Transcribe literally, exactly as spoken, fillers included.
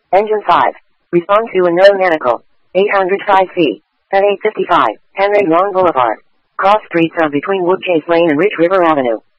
Engine five. Respond to unknown vehicle. eight hundred five feet. At eight fifty-five. Henry Long Boulevard. Cross streets are between Woodcase Lane and Rich River Avenue.